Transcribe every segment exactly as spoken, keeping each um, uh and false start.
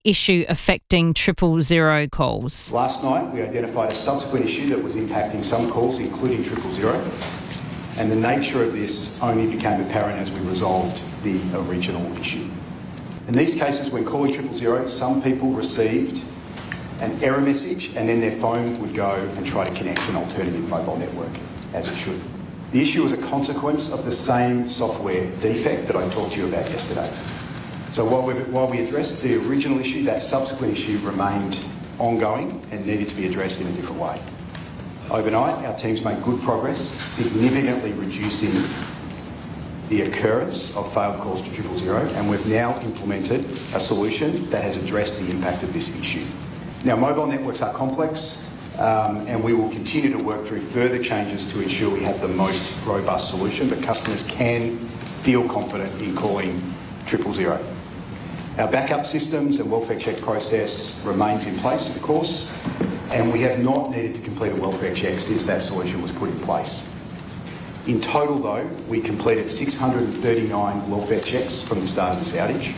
issue affecting triple zero calls? Last night, we identified a subsequent issue that was impacting some calls, including triple zero, and the nature of this only became apparent as we resolved the original issue. In these cases, when calling triple zero, some people received an error message and then their phone would go and try to connect to an alternative mobile network, as it should. The issue was a consequence of the same software defect that I talked to you about yesterday. So while we, while we addressed the original issue, that subsequent issue remained ongoing and needed to be addressed in a different way. Overnight, our teams made good progress, significantly reducing the occurrence of failed calls to triple zero, and we've now implemented a solution that has addressed the impact of this issue. Now, mobile networks are complex, um, and we will continue to work through further changes to ensure we have the most robust solution, but customers can feel confident in calling triple zero. Our backup systems and welfare check process remains in place, of course, and we have not needed to complete a welfare check since that solution was put in place. In total, though, we completed six hundred thirty-nine welfare checks from the start of this outage.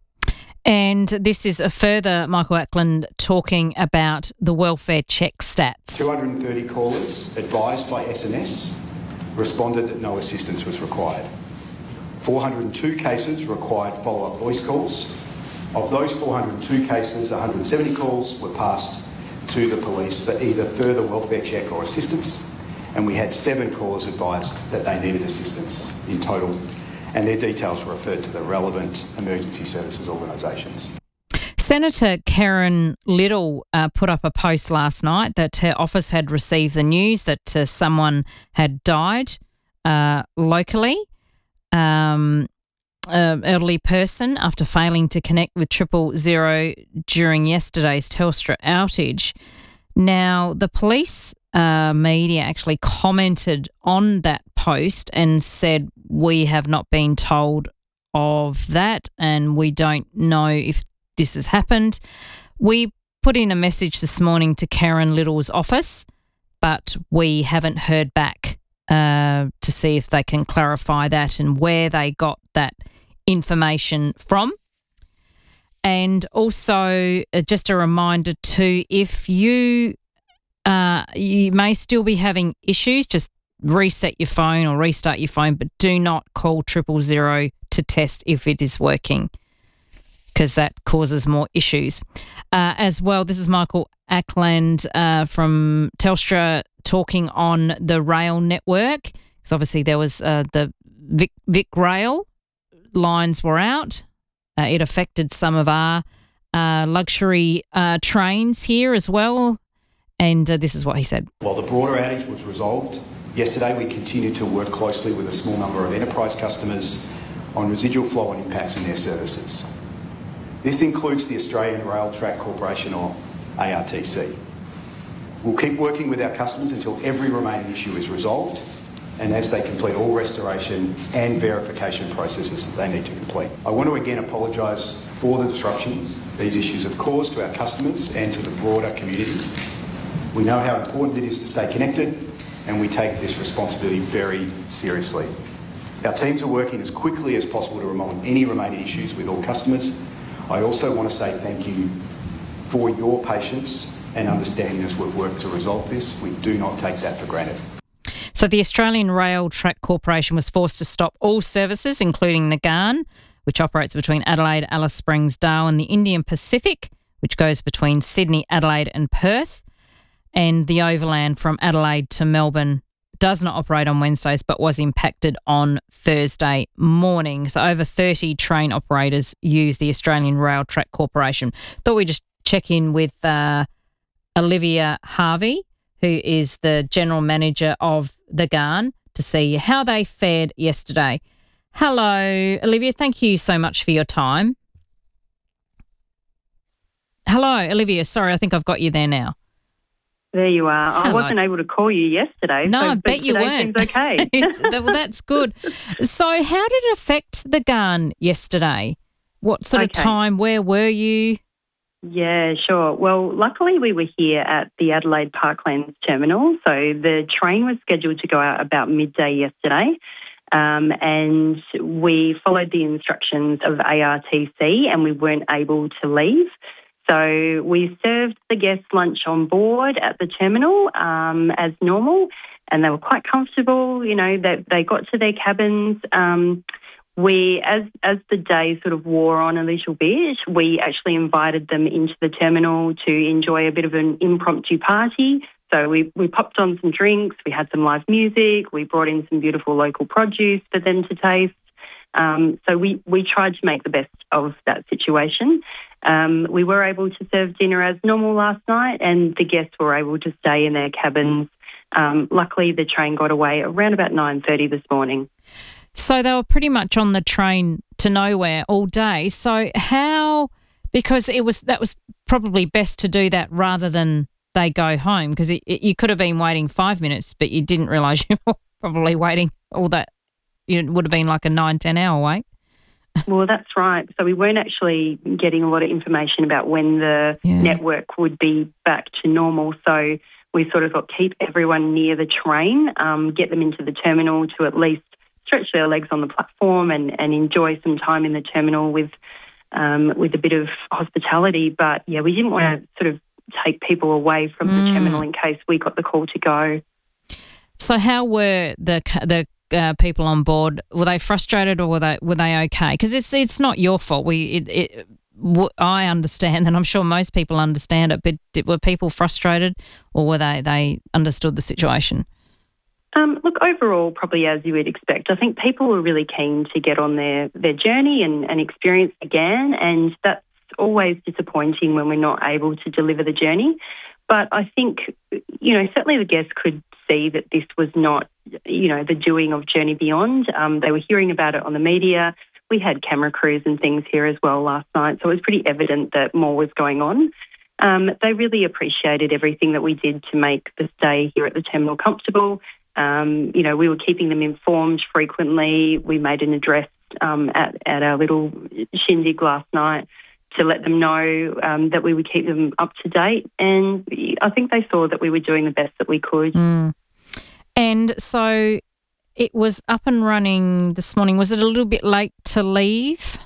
And this is a further Michael Ackland talking about the welfare check stats. two hundred thirty callers advised by S M S responded that no assistance was required. four hundred two cases required follow-up voice calls. Of those four hundred two cases, one hundred seventy calls were passed to the police for either further welfare check or assistance, and we had seven callers advised that they needed assistance in total, and their details were referred to the relevant emergency services organisations. Senator Karen Little uh, put up a post last night that her office had received the news that uh, someone had died uh, locally, um, an elderly person, after failing to connect with triple zero during yesterday's Telstra outage. Now, the police uh, media actually commented on that post and said, we have not been told of that and we don't know if this has happened. We put in a message this morning to Karen Little's office, but we haven't heard back uh, to see if they can clarify that and where they got that information from. And also, uh, just a reminder too, if you uh, you may still be having issues, just reset your phone or restart your phone, but do not call triple zero to test if it is working, because that causes more issues. Uh, as well, this is Michael Ackland uh, from Telstra talking on the rail network, because obviously there was uh, the Vic, Vic Rail lines were out. Uh, it affected some of our uh, luxury uh, trains here as well. And uh, this is what he said. While the broader outage was resolved, yesterday we continued to work closely with a small number of enterprise customers on residual flow and impacts in their services. This includes the Australian Rail Track Corporation, or A R T C. We'll keep working with our customers until every remaining issue is resolved and as they complete all restoration and verification processes that they need to complete. I want to again apologise for the disruptions these issues have caused to our customers and to the broader community. We know how important it is to stay connected, and we take this responsibility very seriously. Our teams are working as quickly as possible to resolve any remaining issues with all customers. I also want to say thank you for your patience and understanding as we've worked to resolve this. We do not take that for granted. So the Australian Rail Track Corporation was forced to stop all services, including the Ghan, which operates between Adelaide, Alice Springs, Darwin, and the Indian Pacific, which goes between Sydney, Adelaide and Perth, and the Overland from Adelaide to Melbourne does not operate on Wednesdays but was impacted on Thursday morning. So over thirty train operators use the Australian Rail Track Corporation. Thought we'd just check in with uh, Olivia Harvey, who is the General Manager of the Ghan, to see how they fared yesterday. Hello, Olivia. Thank you so much for your time. Hello, Olivia. Sorry, I think I've got you there now. There you are. I Hello. wasn't able to call you yesterday. No, so, I bet you today weren't. Seems okay. It's, well, that's good. So how did it affect the Ghan yesterday? What sort Okay. of time? Where were you? Yeah, sure. Well, luckily we were here at the Adelaide Parklands terminal. So the train was scheduled to go out about midday yesterday. Um, and we followed the instructions of A R T C and we weren't able to leave. So we served the guests lunch on board at the terminal um, as normal, and they were quite comfortable. You know, they, they got to their cabins. Um, we, as as the day sort of wore on a little bit, we actually invited them into the terminal to enjoy a bit of an impromptu party. So we, we popped on some drinks, we had some live music, we brought in some beautiful local produce for them to taste. Um, so we, we tried to make the best of that situation. Um, we were able to serve dinner as normal last night, and the guests were able to stay in their cabins. Um, luckily, the train got away around about nine thirty this morning. So they were pretty much on the train to nowhere all day. So how, because it was that was probably best to do that rather than they go home, because it, it, you could have been waiting five minutes, but you didn't realise you were probably waiting all that. It would have been like a nine, ten hour wait. Well, that's right. So we weren't actually getting a lot of information about when the Yeah. network would be back to normal. So we sort of thought keep everyone near the train, um, get them into the terminal to at least stretch their legs on the platform and, and enjoy some time in the terminal with um, with a bit of hospitality. But, yeah, we didn't want to sort of take people away from Mm. the terminal in case we got the call to go. So how were the the uh, people on board? Were they frustrated or were they were they okay? Because it's it's not your fault. We it, it w- I understand, and I'm sure most people understand it. But did, were people frustrated, or were they they understood the situation? Um, look, overall, probably as you would expect. I think people were really keen to get on their, their journey and, and experience again, and that's always disappointing when we're not able to deliver the journey. But I think, you know, certainly the guests could see that this was not, you know, the doing of Journey Beyond. Um, they were hearing about it on the media. We had camera crews and things here as well last night, so it was pretty evident that more was going on. Um, they really appreciated everything that we did to make the stay here at the terminal comfortable. Um, you know, we were keeping them informed frequently. We made an address um, at, at our little shindig last night to let them know um, that we would keep them up to date. And I think they saw that we were doing the best that we could. Mm. And so it was up and running this morning. Was it a little bit late to leave?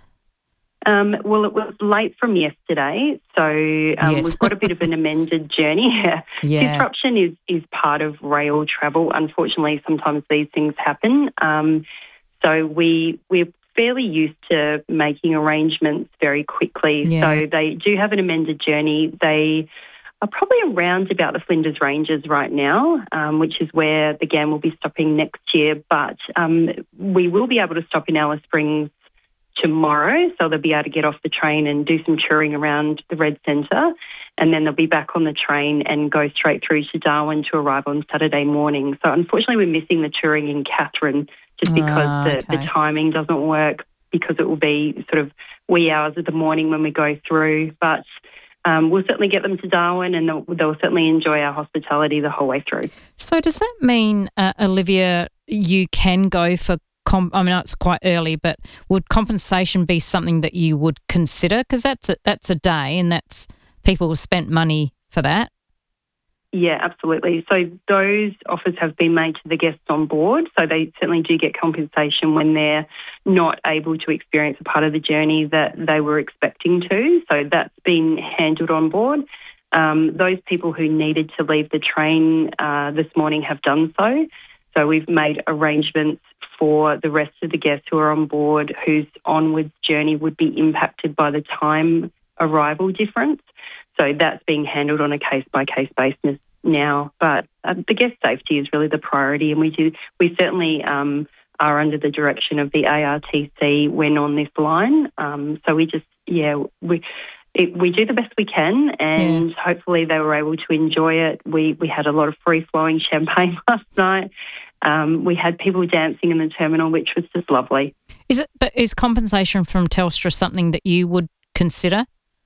Um, well, it was late from yesterday, so um, Yes. we've got a bit of an amended journey. Yeah. Disruption is, is part of rail travel. Unfortunately, sometimes these things happen. Um, so we, we're fairly used to making arrangements very quickly. Yeah. So they do have an amended journey. They are probably around about the Flinders Ranges right now, um, which is where the G A M will be stopping next year. But um, we will be able to stop in Alice Springs tomorrow, so they'll be able to get off the train and do some touring around the Red Centre, and then they'll be back on the train and go straight through to Darwin to arrive on Saturday morning. So unfortunately we're missing the touring in Katherine just because Ah, the, okay. the timing doesn't work, because it will be sort of wee hours of the morning when we go through. But um, we'll certainly get them to Darwin, and they'll, they'll certainly enjoy our hospitality the whole way through. So does that mean, uh, Olivia, you can go for Com- I mean, it's quite early, but would compensation be something that you would consider? Because that's a, that's a day, and that's people have spent money for that. Yeah, absolutely. So those offers have been made to the guests on board, so they certainly do get compensation when they're not able to experience a part of the journey that they were expecting to. So that's been handled on board. Um, those people who needed to leave the train uh, this morning have done so. So we've made arrangements for the rest of the guests who are on board whose onwards journey would be impacted by the time arrival difference. So that's being handled on a case-by-case basis now. But uh, the guest safety is really the priority, and we do we certainly um, are under the direction of the A R T C when on this line. Um, so we just, yeah, we it, we do the best we can, and Yeah. hopefully they were able to enjoy it. We we had a lot of free-flowing champagne last night. Um, we had people dancing in the terminal, which was just lovely. Is it? But is compensation from Telstra something that you would consider?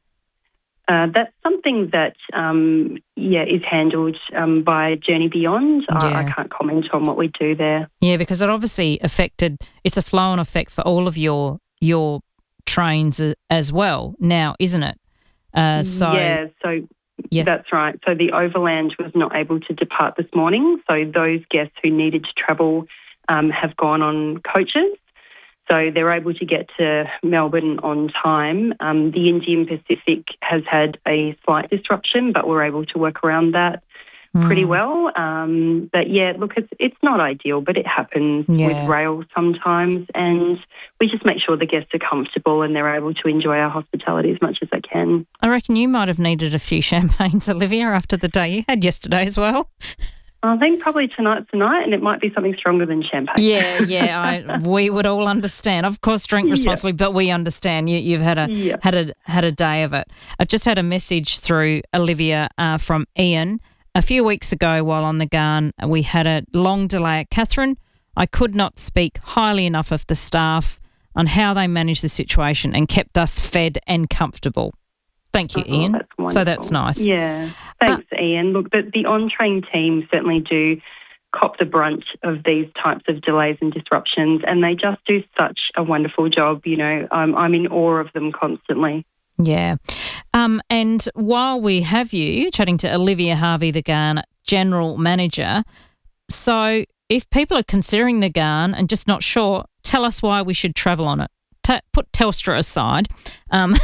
Uh, that's something that, um, yeah, is handled um, by Journey Beyond. I, I Yeah. can't comment on what we do there. Yeah, because it obviously affected. It's a flow-on effect for all of your your trains a- as well. Now, isn't it? Uh, so yeah, so yes. that's right. So the Overland was not able to depart this morning. So those guests who needed to travel um, have gone on coaches. So they're able to get to Melbourne on time. Um, the Indian Pacific has had a slight disruption, but we're able to work around that mm. pretty well. Um, but yeah, look, it's it's not ideal, but it happens yeah. with rail sometimes, and we just make sure the guests are comfortable and they're able to enjoy our hospitality as much as they can. I reckon you might have needed a few champagnes, Olivia, after the day you had yesterday as well. I think probably tonight's the night, and it might be something stronger than champagne. Yeah, yeah, I, we would all understand. Of course, drink responsibly, yeah. but we understand you, you've had a yeah. had a had a day of it. I've just had a message through, Olivia, uh, from Ian. A few weeks ago, while on the Ghan, we had a long delay at Katherine. I could not speak highly enough of the staff on how they managed the situation and kept us fed and comfortable. Thank you, oh, Ian. That's so that's nice. Yeah. Thanks, uh, Ian. Look, the, the on-train team certainly do cop the brunt of these types of delays and disruptions, and they just do such a wonderful job. You know, I'm, I'm in awe of them constantly. Yeah. Um, and while we have you chatting to Olivia Harvey, the Ghan General Manager, so if people are considering the Ghan and just not sure, tell us why we should travel on it. T- put Telstra aside. Um.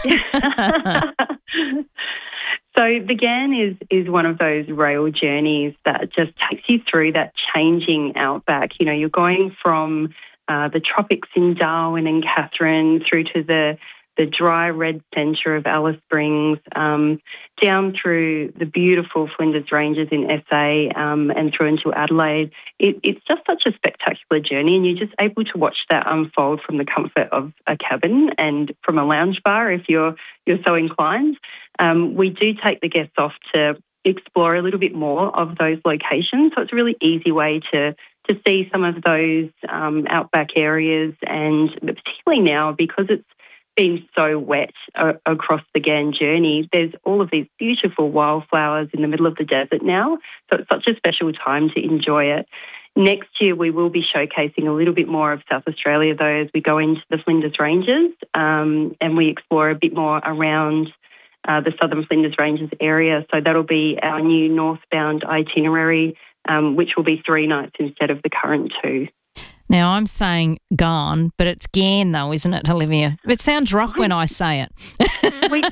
So the Ghan is is one of those rail journeys that just takes you through that changing outback. You know, you're going from uh, the tropics in Darwin and Katherine through to the the dry red centre of Alice Springs, um, down through the beautiful Flinders Ranges in S A um, and through into Adelaide. It, it's just such a spectacular journey, and you're just able to watch that unfold from the comfort of a cabin and from a lounge bar if you're you're so inclined. Um, we do take the guests off to explore a little bit more of those locations, so it's a really easy way to to see some of those um, outback areas, and particularly now because it's been so wet uh, across the Ghan journey, there's all of these beautiful wildflowers in the middle of the desert now, so it's such a special time to enjoy it. Next year we will be showcasing a little bit more of South Australia though as we go into the Flinders Ranges um, and we explore a bit more around uh, the Southern Flinders Ranges area, so that'll be our new northbound itinerary um, which will be three nights instead of the current two. Now, I'm saying Ghan, but it's Ghan though, isn't it, Olivia? It sounds rough when I say it. we,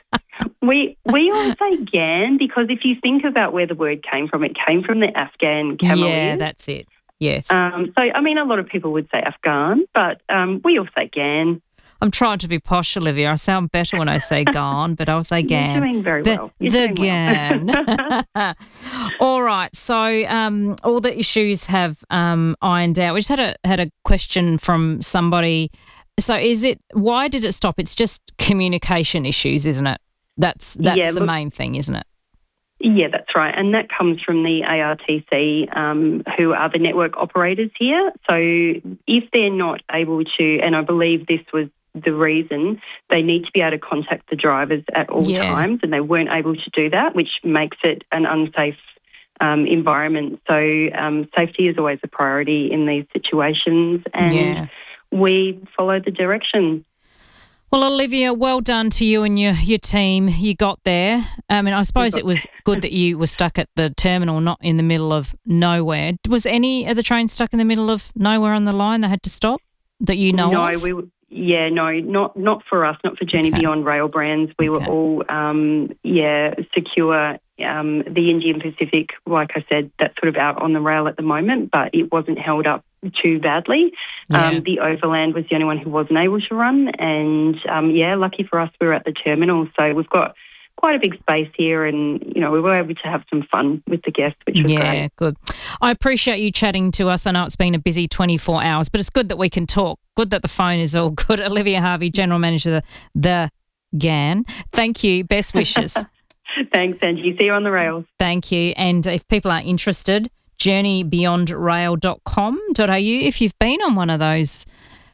we we all say Ghan because if you think about where the word came from, it came from the Afghan camel. Yeah, that's it. Yes. Um, so, I mean, a lot of people would say Afghan, but um, we all say Ghan. I'm trying to be posh, Olivia. I sound better when I say Ghan, but I'll say Ghan. You're doing very the, well. You're the doing Ghan. well. All right. So um, all the issues have um, ironed out. We just had a had a question from somebody. So is it, why did it stop? It's just communication issues, isn't it? That's that's yeah, the look, main thing, isn't it? Yeah, that's right. And that comes from the A R T C, um, who are the network operators here. So if they're not able to, and I believe this was the reason, they need to be able to contact the drivers at all yeah. times, and they weren't able to do that, which makes it an unsafe um, environment. So um, safety is always a priority in these situations, and yeah. we follow the direction. Well, Olivia, well done to you and your, your team. You got there. I mean, I suppose it was good that you were stuck at the terminal, not in the middle of nowhere. Was any of the trains stuck in the middle of nowhere on the line? They had to stop that you know no, of? No, we Yeah, no, not not for us, not for Journey okay. Beyond Rail Brands. We okay. were all, um, yeah, secure. Um, the Indian Pacific, like I said, that's sort of out on the rail at the moment, but it wasn't held up too badly. Yeah. Um, the Overland was the only one who wasn't able to run, and um, yeah, lucky for us, we were at the terminal, so we've got quite a big space here, and you know we were able to have some fun with the guests, which was yeah, great. Yeah, good. I appreciate you chatting to us. I know it's been a busy twenty-four hours, but it's good that we can talk. Good that the phone is all good. Olivia Harvey, General Manager of the, the Ghan. Thank you. Best wishes. Thanks, Angie. See you on the rails. Thank you. And if people are interested, journey beyond rail dot com dot a u. If you've been on one of those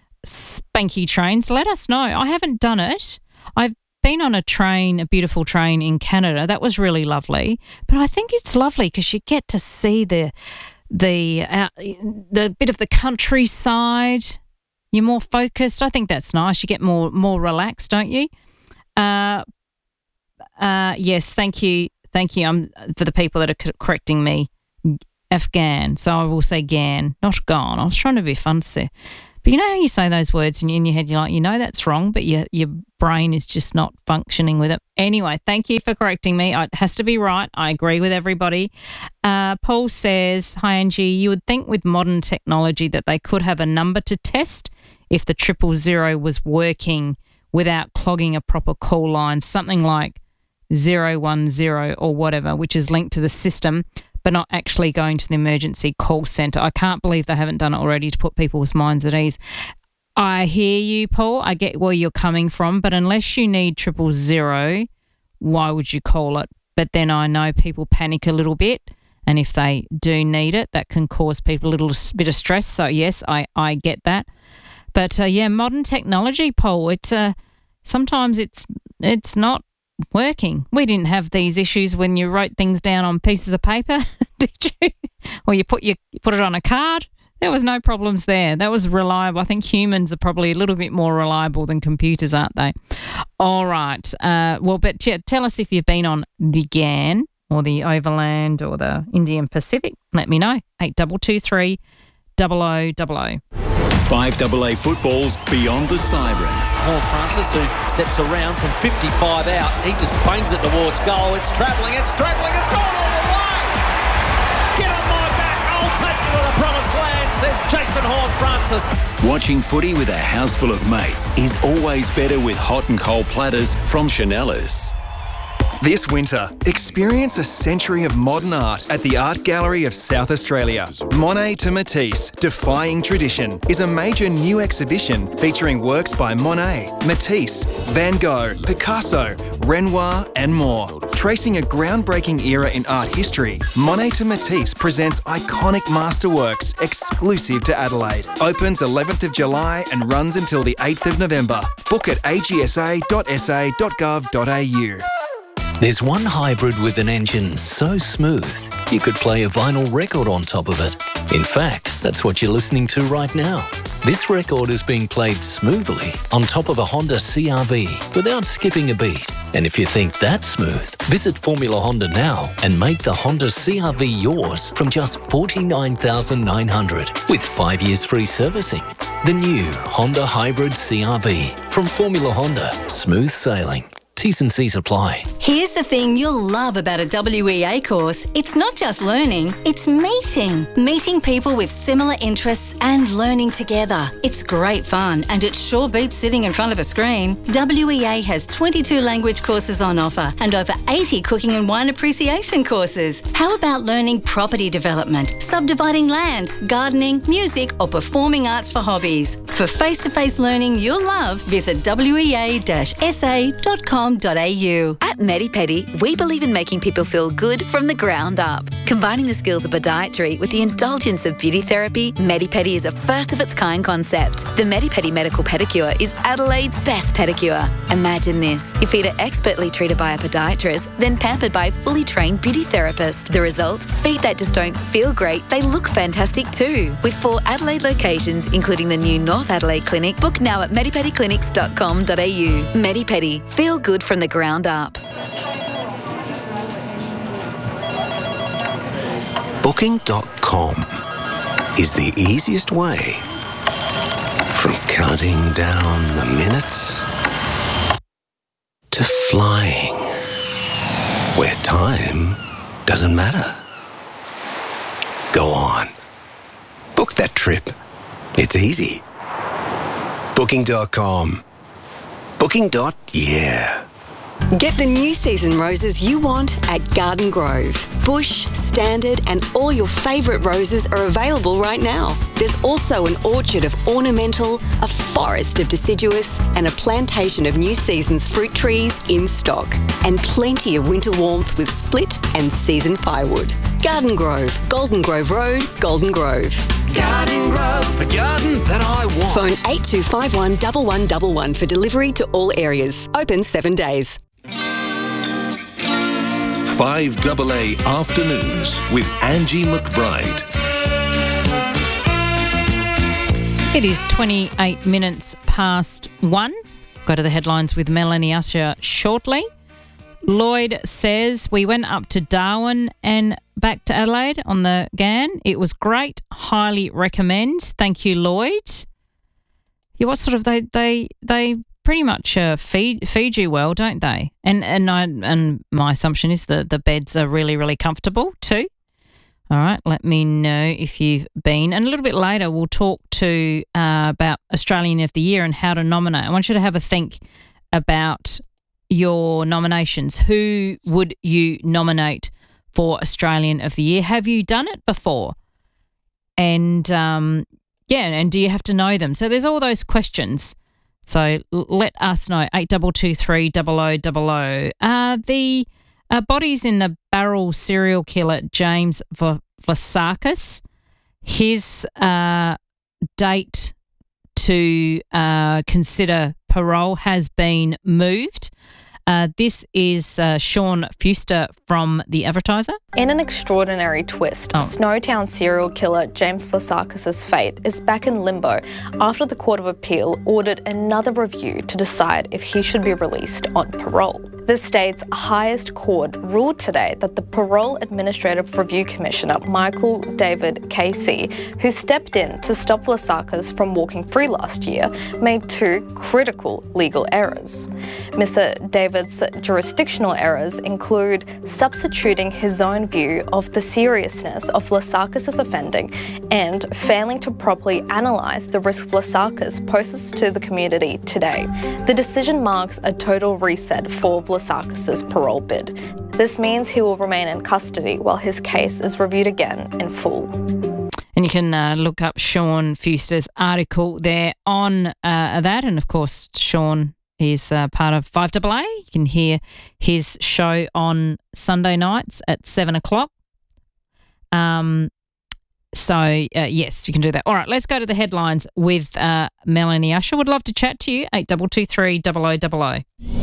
spanky trains, let us know. I haven't done it. I've been on a train, a beautiful train in Canada. That was really lovely. But I think it's lovely because you get to see the the uh, the bit of the countryside. You're more focused. I think that's nice. You get more more relaxed, don't you? Uh, uh, yes, thank you, thank you. Um, for the people that are correcting me, Afghan. So I will say Gan, not gone. I was trying to be fancy. But you know how you say those words and in your head you're like, you know that's wrong, but your your brain is just not functioning with it. Anyway, thank you for correcting me. It has to be right. I agree with everybody. Uh, Paul says, hi Angie, you would think with modern technology that they could have a number to test if the triple zero was working without clogging a proper call line, something like zero one zero or whatever, which is linked to the system, but not actually going to the emergency call centre. I can't believe they haven't done it already to put people's minds at ease. I hear you, Paul. I get where you're coming from, but unless you need triple zero, why would you call it? But then I know people panic a little bit, and if they do need it, that can cause people a little bit of stress. So, yes, I, I get that. But, uh, yeah, modern technology, Paul, it's, uh, sometimes it's it's not working. We didn't have these issues when you wrote things down on pieces of paper, did you? Or you put your you put it on a card. There was no problems there. That was reliable. I think humans are probably a little bit more reliable than computers, aren't they? All right. Uh, well, but yeah, tell us if you've been on the Gan or the Overland or the Indian Pacific. Let me know. eight two two three, double oh double oh. five A A football's Beyond the Siren. Horne-Francis, who steps around from fifty-five out. He just bangs it towards goal. It's travelling, it's travelling, it's gone all the way! Get on my back, I'll take you to the promised land, says Jason Horne-Francis. Watching footy with a house full of mates is always better with hot and cold platters from Chanellas. This winter, experience a century of modern art at the Art Gallery of South Australia. Monet to Matisse, Defying Tradition, is a major new exhibition featuring works by Monet, Matisse, Van Gogh, Picasso, Renoir and more. Tracing a groundbreaking era in art history, Monet to Matisse presents iconic masterworks exclusive to Adelaide. Opens eleventh of July and runs until the eighth of November. Book at a g s a dot s a dot gov dot a u. There's one hybrid with an engine so smooth, you could play a vinyl record on top of it. In fact, that's what you're listening to right now. This record is being played smoothly on top of a Honda C R V without skipping a beat. And if you think that's smooth, visit Formula Honda now and make the Honda C R V yours from just forty-nine thousand nine hundred dollars with five years free servicing. The new Honda Hybrid C R V from Formula Honda. Smooth sailing. T's and C's apply. Here's the thing you'll love about a W E A course. It's not just learning, it's meeting. Meeting people with similar interests and learning together. It's great fun and it sure beats sitting in front of a screen. W E A has twenty-two language courses on offer and over eighty cooking and wine appreciation courses. How about learning property development, subdividing land, gardening, music or performing arts for hobbies? For face-to-face learning you'll love, visit w e a dash s a dot com dot a u. At MediPedi, we believe in making people feel good from the ground up. Combining the skills of podiatry with the indulgence of beauty therapy, MediPedi is a first-of-its-kind concept. The MediPedi Medical Pedicure is Adelaide's best pedicure. Imagine this. Your feet are expertly treated by a podiatrist, then pampered by a fully trained beauty therapist. The result? Feet that just don't feel great, they look fantastic too. With four Adelaide locations, including the new North Adelaide Clinic, book now at medipedi clinics dot com dot a u. MediPedi. Feel good from the ground up. Booking dot com is the easiest way from counting down the minutes to flying where time doesn't matter. Go on. Book that trip. It's easy. Booking dot com. Booking. Yeah. Get the new season roses you want at Garden Grove. Bush, standard and all your favourite roses are available right now. There's also an orchard of ornamental, a forest of deciduous and a plantation of new season's fruit trees in stock. And plenty of winter warmth with split and season firewood. Garden Grove, Golden Grove Road, Golden Grove. Garden Grove, the garden that I want. Phone eight two five one, one one one one for delivery to all areas. Open seven days. five A A Afternoons with Angie McBride. It is twenty-eight minutes past one. Go to the headlines with Melanie Usher shortly. Lloyd says, we went up to Darwin and back to Adelaide on the G A N. It was great. Highly recommend. Thank you, Lloyd. Yeah, what sort of, they they they pretty much uh, feed feed you well, don't they? And and I and my assumption is that the beds are really, really comfortable too. All right, let me know if you've been. And a little bit later, we'll talk to uh, about Australian of the Year and how to nominate. I want you to have a think about your nominations. Who would you nominate for Australian of the Year? Have you done it before? And, um, yeah, and do you have to know them? So there's all those questions. So l- let us know, eight two two three, double oh double oh. Uh, the... Uh, bodies in the barrel serial killer James Vlassakis. His uh, date to uh, consider parole has been moved. Uh, this is uh, Sean Fuster from The Advertiser. In an extraordinary twist, oh. Snowtown serial killer James Vlassakis' fate is back in limbo after the Court of Appeal ordered another review to decide if he should be released on parole. The state's highest court ruled today that the Parole Administrative Review Commissioner, Michael David Casey, who stepped in to stop Vlassakis from walking free last year, made two critical legal errors. Mister David's jurisdictional errors include substituting his own view of the seriousness of Vlassakis' offending and failing to properly analyse the risk Vlassakis poses to the community today. The decision marks a total reset for Vlassakis' parole bid. This means he will remain in custody while his case is reviewed again in full. And you can uh, look up Sean Fuster's article there on uh, that. And, of course, Sean is uh, part of five A A. You can hear his show on Sunday nights at seven o'clock. Um, so, uh, yes, you can do that. All right, let's go to the headlines with uh, Melanie Usher. Would love to chat to you, eight two two three, double oh double oh.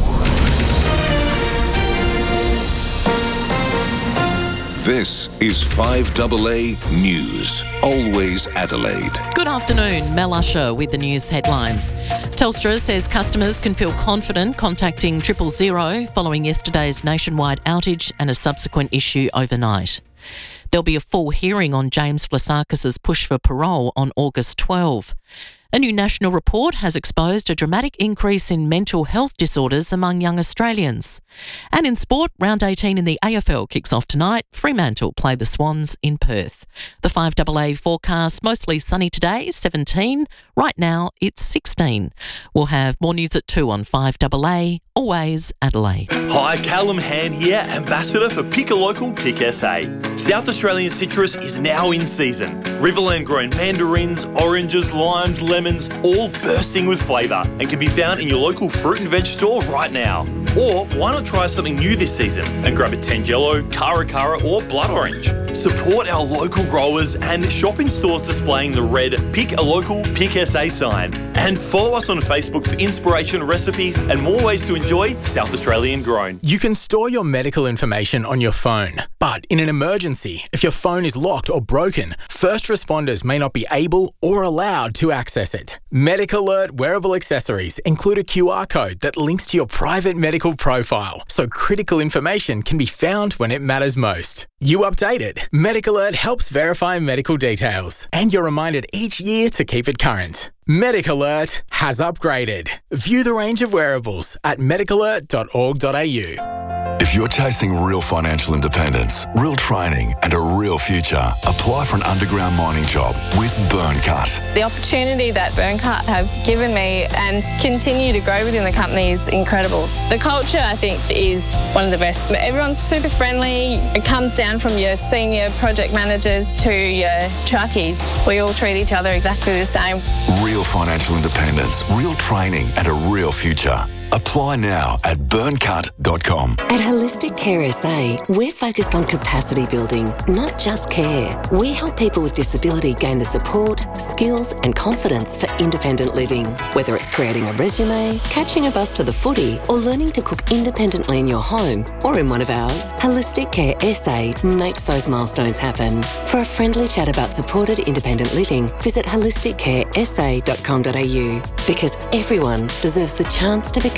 This is five A A News, always Adelaide. Good afternoon, Mel Usher with the news headlines. Telstra says customers can feel confident contacting triple zero following yesterday's nationwide outage and a subsequent issue overnight. There'll be a full hearing on James Vlassakis' push for parole on August twelfth. A new national report has exposed a dramatic increase in mental health disorders among young Australians. And in sport, round eighteen in the A F L kicks off tonight. Fremantle play the Swans in Perth. The five A A forecast, mostly sunny today, seventeen. Right now, it's sixteen. We'll have more news at two on five A A, always Adelaide. Hi, Callum Hand here, Ambassador for Pick a Local, Pick S A. South Australian citrus is now in season. Riverland grown mandarins, oranges, limes, lemons, all bursting with flavour and can be found in your local fruit and veg store right now. Or why not try something new this season and grab a Tangelo, Cara Cara or Blood Orange. Support our local growers and shop in stores displaying the red Pick a Local, Pick S A sign. And follow us on Facebook for inspiration, recipes and more ways to enjoy South Australian grown. You can store your medical information on your phone, but in an emergency, if your phone is locked or broken, first responders may not be able or allowed to access it. Medic Alert wearable accessories include a Q R code that links to your private medical profile, so critical information can be found when it matters most. You update it. Medic Alert helps verify medical details, and you're reminded each year to keep it current. Medic Alert has upgraded. View the range of wearables at medic alert dot org dot a u. If you're chasing real financial independence, real training and a real future, apply for an underground mining job with Burncut. The opportunity that Burncut have given me and continue to grow within the company is incredible. The culture, I think, is one of the best. Everyone's super friendly. It comes down from your senior project managers to your truckies. We all treat each other exactly the same. Real financial independence, real training and a real future. Apply now at burncut dot com. At Holistic Care S A, we're focused on capacity building, not just care. We help people with disability gain the support, skills and confidence for independent living. Whether it's creating a resume, catching a bus to the footy or learning to cook independently in your home or in one of ours, Holistic Care S A makes those milestones happen. For a friendly chat about supported independent living, visit holistic care s a dot com dot a u because everyone deserves the chance to become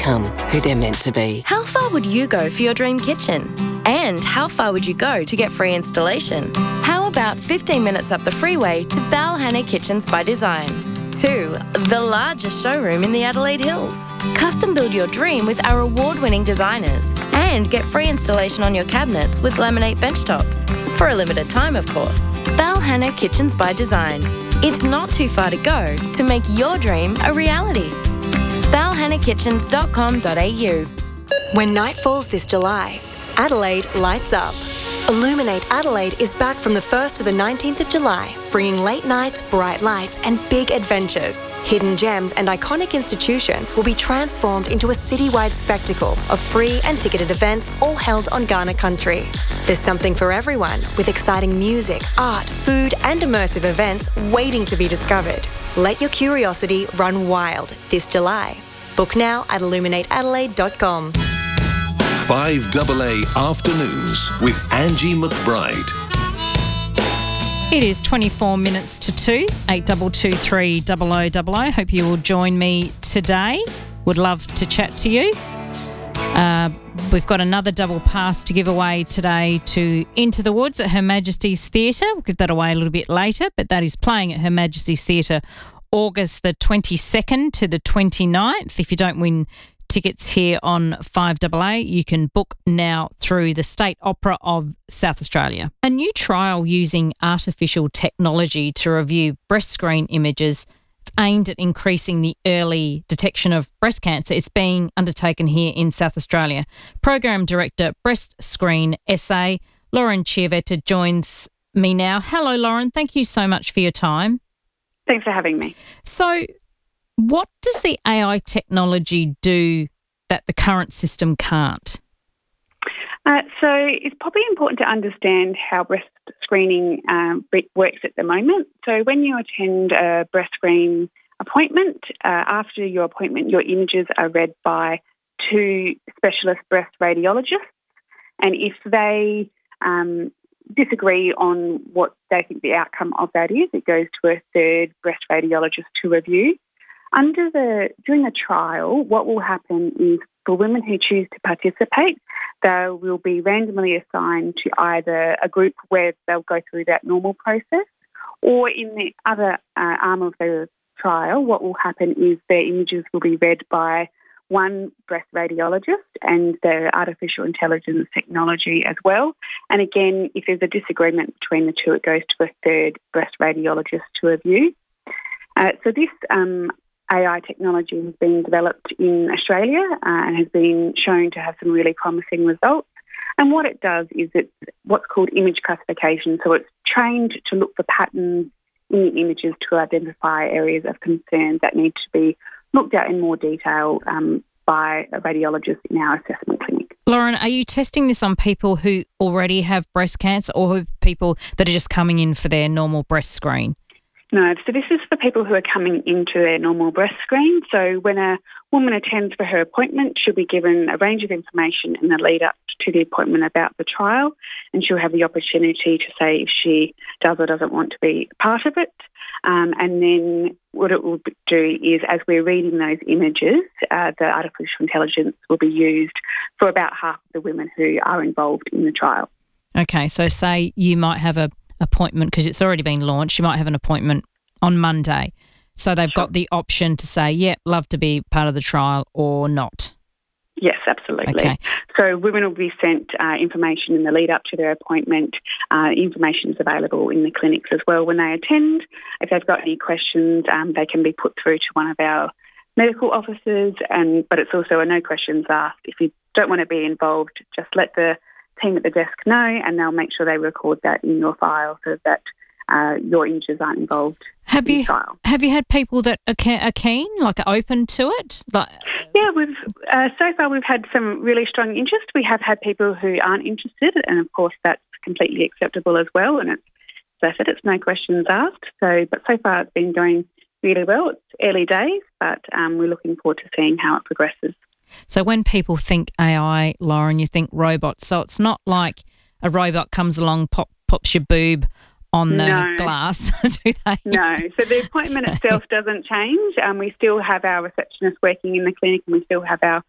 become who they're meant to be. How far would you go for your dream kitchen? And how far would you go to get free installation? How about fifteen minutes up the freeway to Balhanna Kitchens by Design? Two, the largest showroom in the Adelaide Hills. Custom build your dream with our award-winning designers and get free installation on your cabinets with laminate benchtops. For a limited time, of course. Balhanna Kitchens by Design. It's not too far to go to make your dream a reality. balhanna kitchens dot com dot a u. When night falls this July, Adelaide lights up. Illuminate Adelaide is back from the first to the nineteenth of July, bringing late nights, bright lights and big adventures. Hidden gems and iconic institutions will be transformed into a citywide spectacle of free and ticketed events all held on Kaurna country. There's something for everyone, with exciting music, art, food and immersive events waiting to be discovered. Let your curiosity run wild this July. Book now at illuminate adelaide dot com. five A A Afternoons with Angie McBride. It is twenty-four minutes to two, eight two two three zero zero zero zero. Hope you will join me today. Would love to chat to you. Uh, we've got another double pass to give away today to Into the Woods at Her Majesty's Theatre. We'll give that away a little bit later, but that is playing at Her Majesty's Theatre August the twenty-second to the twenty-ninth. If you don't win tickets here on five A A, you can book now through the State Opera of South Australia. A new trial using artificial technology to review breast screen images. It's aimed at increasing the early detection of breast cancer. It's being undertaken here in South Australia. Program Director, Breast Screen S A, Lauren Chiavetta joins me now. Hello, Lauren. Thank you so much for your time. Thanks for having me. So, what does the A I technology do that the current system can't? Uh, so it's probably important to understand how breast screening um, works at the moment. So when you attend a breast screen appointment, uh, after your appointment, your images are read by two specialist breast radiologists. And if they um, disagree on what they think the outcome of that is, it goes to a third breast radiologist to review. Under the during the trial, what will happen is for women who choose to participate, they will be randomly assigned to either a group where they'll go through that normal process, or in the other uh, arm of the trial, what will happen is their images will be read by one breast radiologist and the artificial intelligence technology as well. And again, if there's a disagreement between the two, it goes to a third breast radiologist to review. Uh, so this um, A I technology has been developed in Australia uh, and has been shown to have some really promising results. And what it does is it's what's called image classification. So it's trained to look for patterns in the images to identify areas of concern that need to be looked at in more detail um, by a radiologist in our assessment clinic. Lauren, are you testing this on people who already have breast cancer or people that are just coming in for their normal breast screen? No, so this is for people who are coming into their normal breast screen. So when a woman attends for her appointment, she'll be given a range of information in the lead up to the appointment about the trial, and she'll have the opportunity to say if she does or doesn't want to be part of it. Um, and then what it will do is, as we're reading those images, uh, the artificial intelligence will be used for about half of the women who are involved in the trial. Okay, so say you might have a appointment because it's already been launched. You might have an appointment on Monday. So they've Sure. got the option to say, yep, yeah, love to be part of the trial or not. Yes, absolutely. Okay. So women will be sent uh, information in the lead up to their appointment. Uh, information is available in the clinics as well when they attend. If they've got any questions, um, they can be put through to one of our medical officers. And but it's also a no questions asked. If you don't want to be involved, just let the team at the desk know, and they'll make sure they record that in your file so that uh, your images aren't involved. Have in you the trial. have you had people that are, ke- are keen, like are open to it? Like, Yeah, we've uh, so far we've had some really strong interest. We have had people who aren't interested, and of course that's completely acceptable as well. And it's, as I said, it's no questions asked. So, but so far it's been going really well. It's early days, but um, we're looking forward to seeing how it progresses. So when people think A I, Lauren, you think robots. So it's not like a robot comes along, pop, pops your boob on the No. glass, do they? No. So the appointment itself doesn't change. Um, we still have our receptionist working in the clinic, and we still have our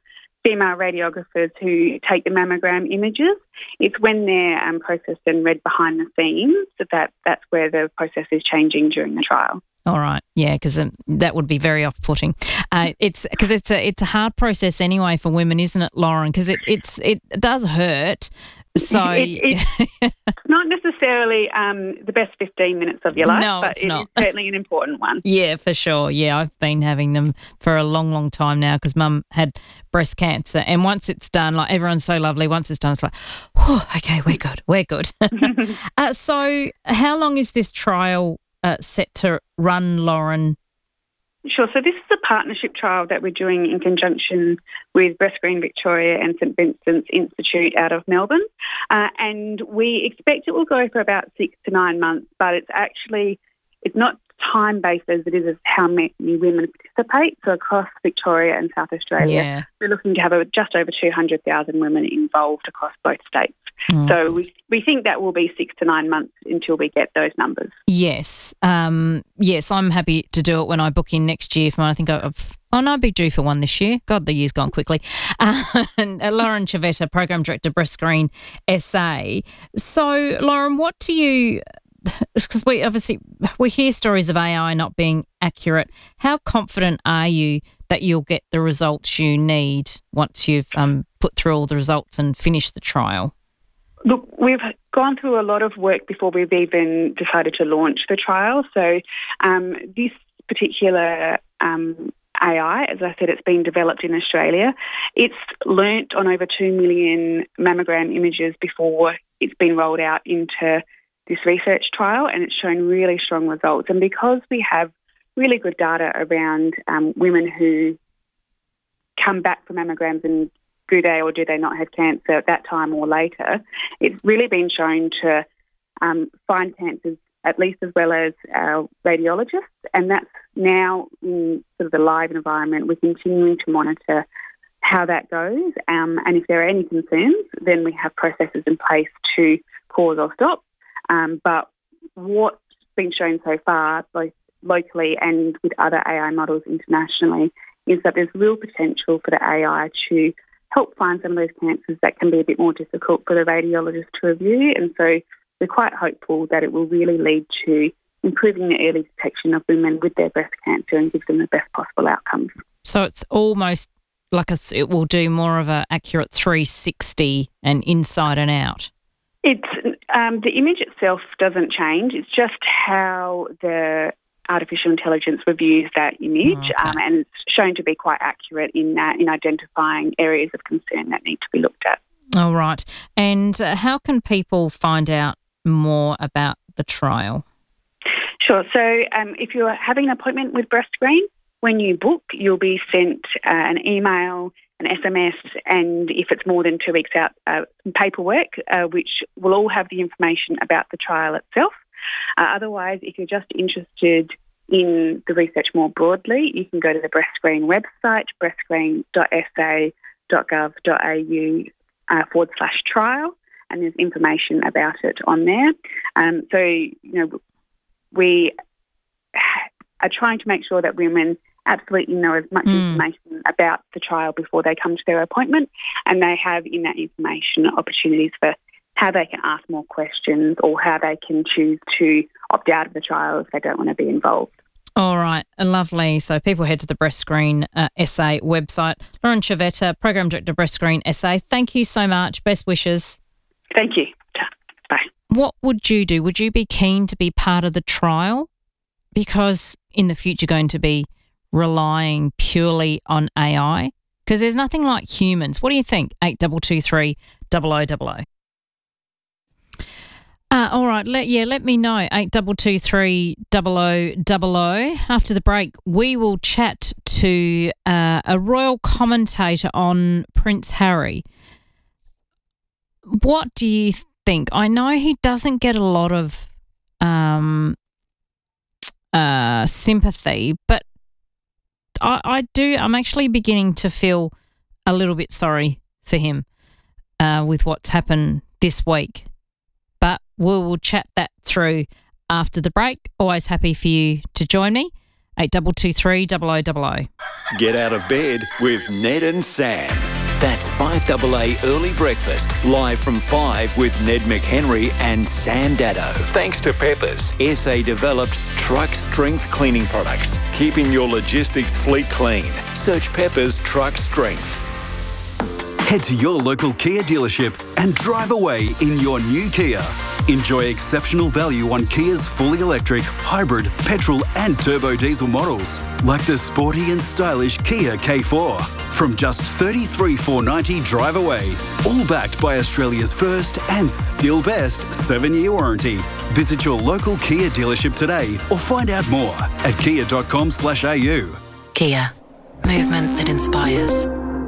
female radiographers who take the mammogram images. It's when they're um, processed and read behind the scenes that that's where the process is changing during the trial. All right, yeah, because um, that would be very off-putting. Uh, it's because it's a it's a hard process anyway for women, isn't it, Lauren? Because it it's it does hurt. So it, it's not necessarily um, the best fifteen minutes of your life, no, but it's it not. is certainly an important one. Yeah, for sure. Yeah, I've been having them for a long, long time now because Mum had breast cancer, and once it's done, like everyone's so lovely. Once it's done, it's like, whew, okay, we're good, we're good. uh, so, how long is this trial uh, set to run, Lauren? Sure. So this is a partnership trial that we're doing in conjunction with Breast Screen Victoria and St Vincent's Institute out of Melbourne. Uh, and we expect it will go for about six to nine months, but it's actually, it's not time-based as it is as how many women participate. So across Victoria and South Australia, Yeah. we're looking to have a, just over two hundred thousand women involved across both states. Mm. So we we think that will be six to nine months until we get those numbers. Yes, um, yes, I'm happy to do it when I book in next year. For I think I've, oh no, I'll be due for one this year. God, the year's gone quickly. Uh, and uh, Lauren Chavetta, Program Director, Breast Screen S A. So, Lauren, what do you? Because we obviously we hear stories of A I not being accurate. How confident are you that you'll get the results you need once you've um, put through all the results and finished the trial? Look, we've gone through a lot of work before we've even decided to launch the trial. So um, this particular um, A I, as I said, it's been developed in Australia. It's learnt on over two million mammogram images before it's been rolled out into this research trial, and it's shown really strong results. And because we have really good data around um, women who come back from mammograms and do they or do they not have cancer at that time or later, it's really been shown to um, find cancers at least as well as our radiologists, and that's now in sort of the live environment. We're continuing to monitor how that goes, um, and if there are any concerns, then we have processes in place to pause or stop. Um, but what's been shown so far, both locally and with other A I models internationally, is that there's real potential for the A I to help find some of those cancers that can be a bit more difficult for the radiologist to review. And so we're quite hopeful that it will really lead to improving the early detection of women with their breast cancer and give them the best possible outcomes. So it's almost like a, it will do more of an accurate three sixty and inside and out. It's um, the image itself doesn't change. It's just how the artificial intelligence reviews that image, Okay. um, and it's shown to be quite accurate in that, in identifying areas of concern that need to be looked at. All right. And uh, how can people find out more about the trial? Sure. So um, if you're having an appointment with Breast Screen, when you book, you'll be sent uh, an email, an S M S, and if it's more than two weeks out, uh, some paperwork, uh, which will all have the information about the trial itself. Uh, otherwise, if you're just interested in the research more broadly, you can go to the Breast Screen website, breastscreen dot s a dot gov dot a u uh, forward slash trial, and there's information about it on there. Um, so, you know, we are trying to make sure that women absolutely know as much Mm. information about the trial before they come to their appointment, and they have in that information opportunities for how they can ask more questions or how they can choose to opt out of the trial if they don't want to be involved. All right, lovely. So people head to the Breast Screen uh, S A website. Lauren Chavetta, Program Director, Breast Screen S A, thank you so much. Best wishes. Thank you. Bye. What would you do? Would you be keen to be part of the trial? Because in the future going to be relying purely on A I? Because there's nothing like humans. What do you think? eight two two three, double oh double oh. Uh, all right, let, yeah, let me know, eight two two three, double oh double oh. After the break, we will chat to uh, a royal commentator on Prince Harry. What do you think? I know he doesn't get a lot of um, uh, sympathy, but I, I do, I'm actually beginning to feel a little bit sorry for him uh, with what's happened this week. But we will chat that through after the break. Always happy for you to join me. eight two two three, double oh double oh. Get out of bed with Ned and Sam. That's five A A Early Breakfast, live from five with Ned McHenry and Sam Daddo. Thanks to Peppers, S A-developed truck strength cleaning products, keeping your logistics fleet clean. Search Peppers Truck Strength. Head to your local Kia dealership and drive away in your new Kia. Enjoy exceptional value on Kia's fully electric, hybrid, petrol and turbo diesel models, like the sporty and stylish Kia K four. From just thirty-three thousand four hundred ninety dollars drive away, all backed by Australia's first and still best seven-year warranty. Visit your local Kia dealership today or find out more at kia dot com slash a u. Kia. Movement that inspires.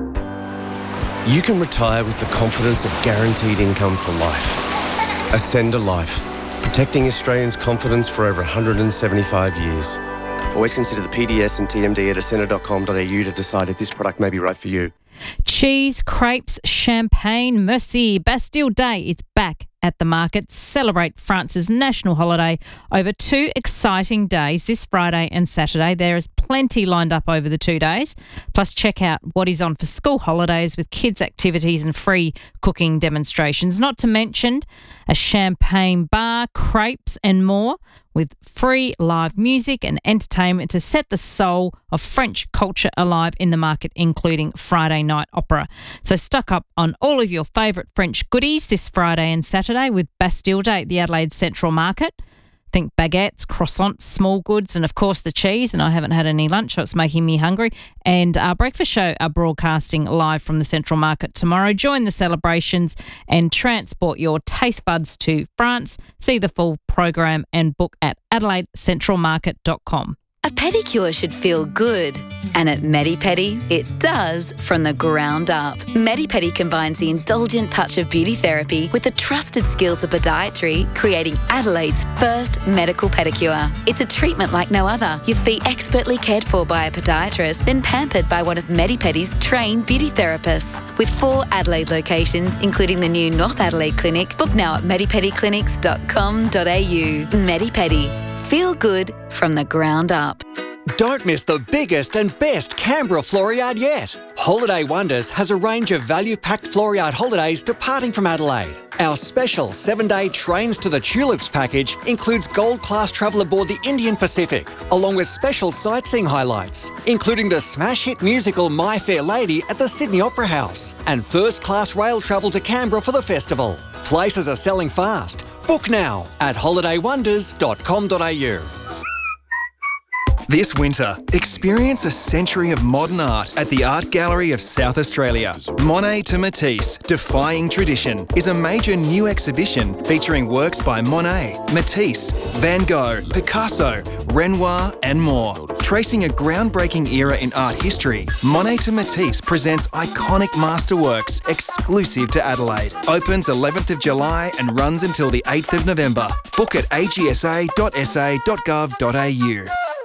You can retire with the confidence of guaranteed income for life. Ascender Life, protecting Australians' confidence for over one hundred seventy-five years. Always consider the P D S and T M D at ascender dot com dot a u to decide if this product may be right for you. Cheese, crepes, champagne, merci. Bastille Day is back at the market. Celebrate France's national holiday over two exciting days, this Friday and Saturday. There is plenty lined up over the two days. Plus, check out what is on for school holidays with kids' activities and free cooking demonstrations. Not to mention a champagne bar, crepes and more, with free live music and entertainment to set the soul of French culture alive in the market, including Friday night opera. So stock up on all of your favourite French goodies this Friday and Saturday with Bastille Day at the Adelaide Central Market. Think baguettes, croissants, small goods, and of course the cheese. And I haven't had any lunch, so it's making me hungry. And our breakfast show are broadcasting live from the Central Market tomorrow. Join the celebrations and transport your taste buds to France. See the full program and book at adelaide central market dot com. A pedicure should feel good. And at Medi-Pedi, it does from the ground up. Medi-Pedi combines the indulgent touch of beauty therapy with the trusted skills of podiatry, creating Adelaide's first medical pedicure. It's a treatment like no other. Your feet expertly cared for by a podiatrist, then pampered by one of Medi-Pedi's trained beauty therapists. With four Adelaide locations, including the new North Adelaide Clinic, book now at medi pedi clinics dot com dot a u. Medi-Pedi. Feel good from the ground up. Don't miss the biggest and best Canberra Floriade yet. Holiday Wonders has a range of value-packed Floriade holidays departing from Adelaide. Our special seven-day Trains to the Tulips package includes gold-class travel aboard the Indian Pacific, along with special sightseeing highlights, including the smash hit musical My Fair Lady at the Sydney Opera House, and first-class rail travel to Canberra for the festival. Places are selling fast. Book now at holiday wonders dot com dot a u. This winter, experience a century of modern art at the Art Gallery of South Australia. Monet to Matisse, Defying Tradition, is a major new exhibition featuring works by Monet, Matisse, Van Gogh, Picasso, Renoir and more. Tracing a groundbreaking era in art history, Monet to Matisse presents iconic masterworks exclusive to Adelaide. Opens eleventh of July and runs until the eighth of November. Book at a g s a dot s a dot gov dot a u.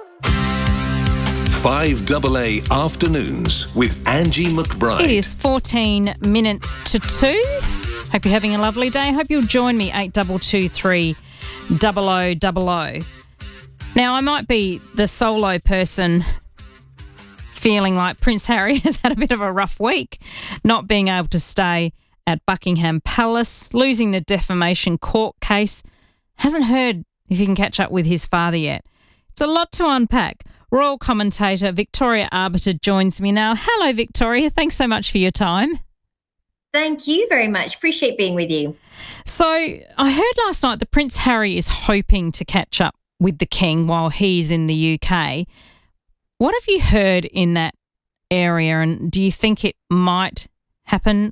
five A A Afternoons with Angie McBride. It is fourteen minutes to two. Hope you're having a lovely day. Hope you'll join me, eight two two three, double oh double oh. Now, I might be the solo person feeling like Prince Harry has had a bit of a rough week, not being able to stay at Buckingham Palace, losing the defamation court case. Hasn't heard if he can catch up with his father yet. It's a lot to unpack. Royal commentator Victoria Arbiter joins me now. Hello, Victoria. Thanks so much for your time. Thank you very much. Appreciate being with you. So I heard last night that Prince Harry is hoping to catch up with the King while he's in the U K. What have you heard in that area, and do you think it might happen?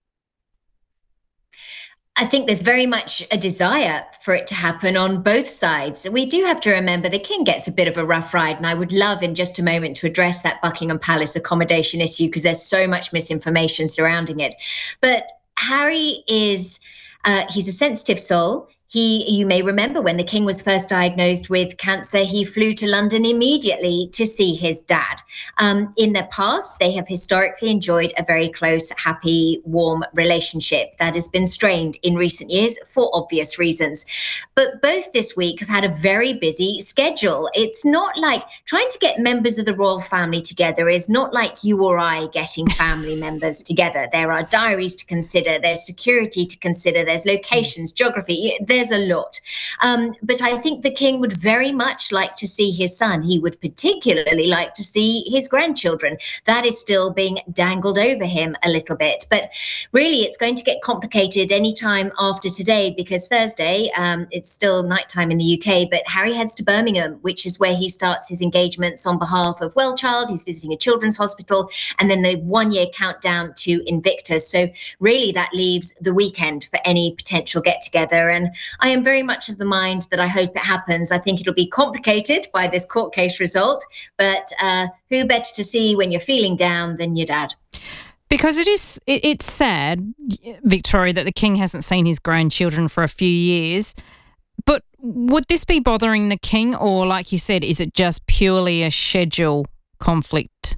I think there's very much a desire for it to happen on both sides. We do have to remember the King gets a bit of a rough ride, and I would love in just a moment to address that Buckingham Palace accommodation issue because there's so much misinformation surrounding it. But Harry is, uh, he's a sensitive soul. He, you may remember when the King was first diagnosed with cancer, he flew to London immediately to see his dad. Um, in the past, they have historically enjoyed a very close, happy, warm relationship that has been strained in recent years for obvious reasons. But both this week have had a very busy schedule. It's not like trying to get members of the royal family together is not like you or I getting family members together. There are diaries to consider, there's security to consider, there's locations, geography, there's There's a lot. Um, but I think the King would very much like to see his son. He would particularly like to see his grandchildren. That is still being dangled over him a little bit. But really, it's going to get complicated any time after today because Thursday, um, it's still nighttime in the U K, but Harry heads to Birmingham, which is where he starts his engagements on behalf of Wellchild. He's visiting a children's hospital and then the one-year countdown to Invictus. So really, that leaves the weekend for any potential get-together. And I am very much of the mind that I hope it happens. I think it'll be complicated by this court case result, but uh, who better to see when you're feeling down than your dad? Because it is, it, it's sad, Victoria, that the King hasn't seen his grandchildren for a few years. But would this be bothering the King, or like you said, is it just purely a schedule conflict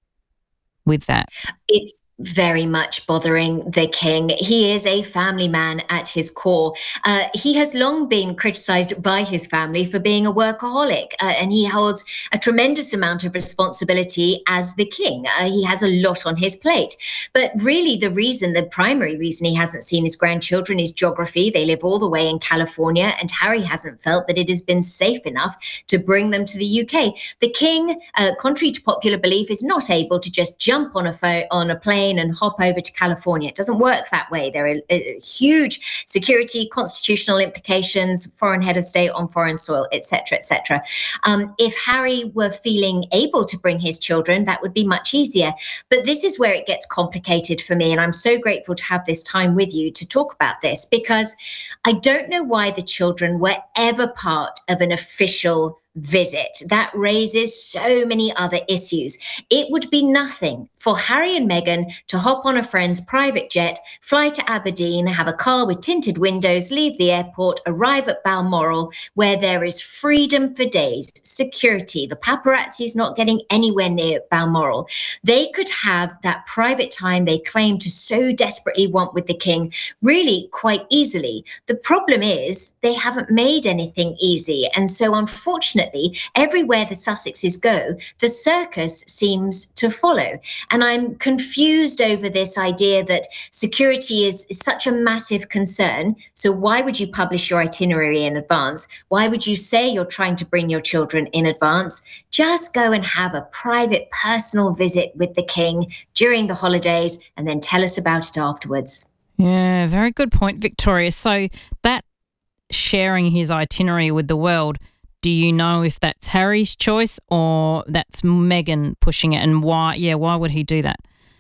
with that? It's very much bothering the King. He is a family man at his core. Uh, he has long been criticised by his family for being a workaholic, uh, and he holds a tremendous amount of responsibility as the King. Uh, he has a lot on his plate. But really the reason, the primary reason he hasn't seen his grandchildren is geography. They live all the way in California, and Harry hasn't felt that it has been safe enough to bring them to the U K. The King, uh, contrary to popular belief, is not able to just jump on a phone, on a plane and hop over to California. It doesn't work that way. There are uh, huge security, constitutional implications, foreign head of state on foreign soil, et cetera, et cetera. Um, if Harry were feeling able to bring his children, that would be much easier. But this is where it gets complicated for me. And I'm so grateful to have this time with you to talk about this, because I don't know why the children were ever part of an official visit. That raises so many other issues. It would be nothing for Harry and Meghan to hop on a friend's private jet, fly to Aberdeen, have a car with tinted windows, leave the airport, arrive at Balmoral, where there is freedom for days, security. The paparazzi is not getting anywhere near Balmoral. They could have that private time they claim to so desperately want with the King really quite easily. The problem is they haven't made anything easy. And so unfortunately, everywhere the Sussexes go, the circus seems to follow. And I'm confused over this idea that security is, is such a massive concern. So why would you publish your itinerary in advance? Why would you say you're trying to bring your children in advance? Just go and have a private, personal visit with the King during the holidays and then tell us about it afterwards. Yeah, very good point, Victoria. So that sharing his itinerary with the world, do you know if that's Harry's choice or that's Meghan pushing it, and why? Yeah, why would he do that?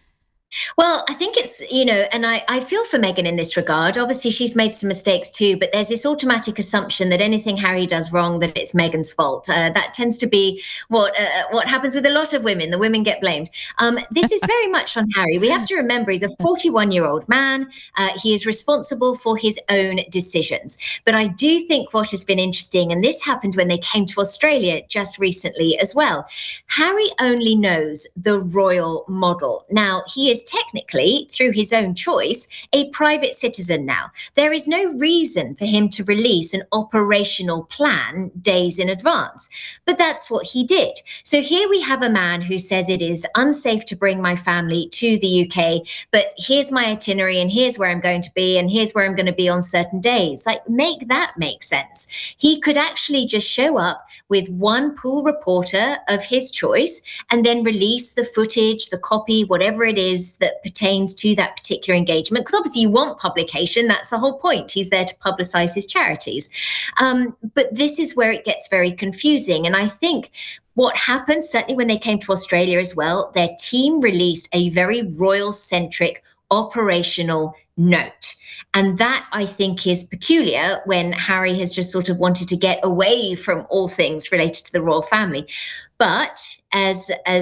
Well, I think it's, you know, and I, I feel for Meghan in this regard. Obviously, she's made some mistakes too, but there's this automatic assumption that anything Harry does wrong, that it's Meghan's fault. Uh, that tends to be what uh, what happens with a lot of women. The women get blamed. Um, this is very much on Harry. We have to remember he's a forty-one-year-old man. Uh, he is responsible for his own decisions. But I do think what has been interesting, and this happened when they came to Australia just recently as well, Harry only knows the royal model. Now, he is technically, through his own choice, a private citizen now. There is no reason for him to release an operational plan days in advance. But that's what he did. So here we have a man who says it is unsafe to bring my family to the U K, but here's my itinerary and here's where I'm going to be and here's where I'm going to be on certain days. Like, make that make sense. He could actually just show up with one pool reporter of his choice and then release the footage, the copy, whatever it is that pertains to that particular engagement, because obviously you want publication. That's the whole point. He's there to publicize his charities. Um, but this is where it gets very confusing. And I think what happened, certainly when they came to Australia as well, their team released a very royal-centric operational note. And that, I think, is peculiar when Harry has just sort of wanted to get away from all things related to the royal family. But as as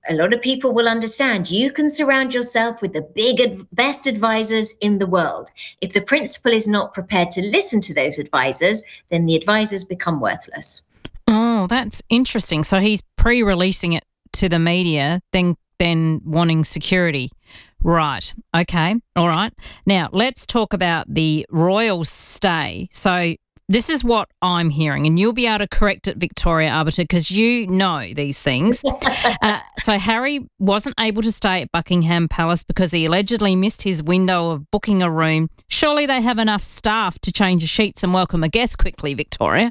a lot of people will understand you can surround yourself with the big, ad- best advisors in the world. If the principal is not prepared to listen to those advisors, then the advisors become worthless. Oh, that's interesting. So he's pre-releasing it to the media, then then wanting security. Right. Okay. All right. Now, let's talk about the royal stay. So this is what I'm hearing, and you'll be able to correct it, Victoria Arbiter, because you know these things. uh, so Harry wasn't able to stay at Buckingham Palace because he allegedly missed his window of booking a room. Surely they have enough staff to change the sheets and welcome a guest quickly, Victoria.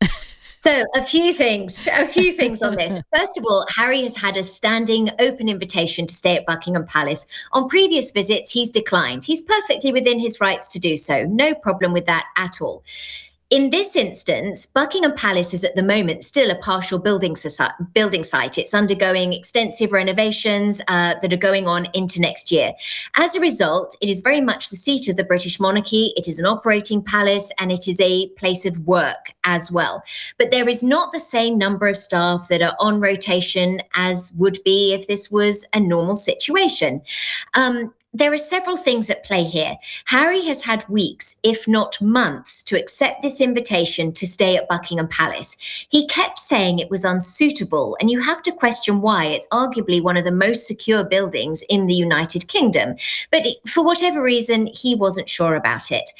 So a few things, a few things on this. First of all, Harry has had a standing open invitation to stay at Buckingham Palace. On previous visits, he's declined. He's perfectly within his rights to do so. No problem with that at all. In this instance, Buckingham Palace is at the moment still a partial building, society, building site. It's undergoing extensive renovations uh, that are going on into next year. As a result, it is very much the seat of the British monarchy. It is an operating palace and it is a place of work as well. But there is not the same number of staff that are on rotation as would be if this was a normal situation. Um, There are several things at play here. Harry has had weeks, if not months, to accept this invitation to stay at Buckingham Palace. He kept saying it was unsuitable, and you have to question why. It's arguably one of the most secure buildings in the United Kingdom. But for whatever reason, he wasn't sure about it.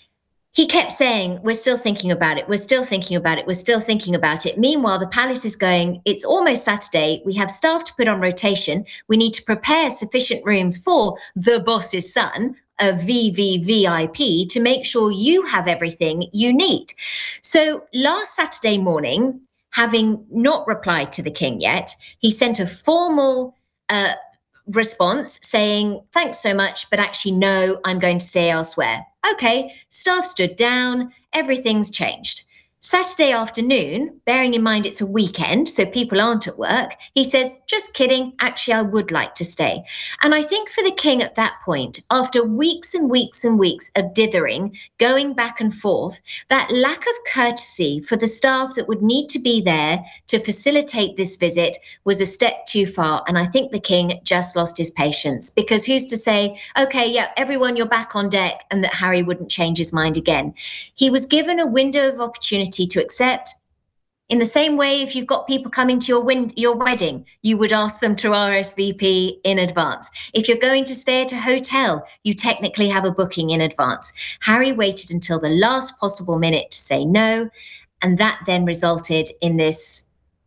He kept saying, we're still thinking about it, we're still thinking about it, we're still thinking about it. Meanwhile, the palace is going, it's almost Saturday, we have staff to put on rotation, we need to prepare sufficient rooms for the boss's son, a V V V I P, to make sure you have everything you need. So last Saturday morning, having not replied to the king yet, he sent a formal uh, response saying, thanks so much, but actually, no, I'm going to stay elsewhere. Okay, staff stood down, everything's changed. Saturday afternoon, bearing in mind it's a weekend, so people aren't at work, he says, just kidding, actually I would like to stay. And I think for the king at that point, after weeks and weeks and weeks of dithering, going back and forth, that lack of courtesy for the staff that would need to be there to facilitate this visit was a step too far. And I think the king just lost his patience, because who's to say, okay, yeah, everyone, you're back on deck, and that Harry wouldn't change his mind again. He was given a window of opportunity to accept. In the same way, if you've got people coming to your win- your wedding, you would ask them to R S V P in advance. If you're going to stay at a hotel, you technically have a booking in advance. Harry waited until the last possible minute to say no, and that then resulted in this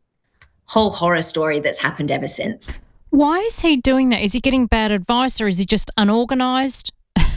whole horror story that's happened ever since. Why is he doing that? Is he getting bad advice, or is he just unorganised?